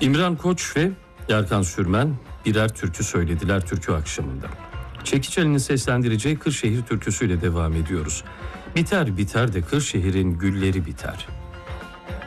İmran Koç ve Erkan Sürmen birer türkü söylediler türkü akşamında. Çekiç Ali'nin seslendireceği Kırşehir türküsüyle devam ediyoruz. Biter biter de Kırşehir'in gülleri biter.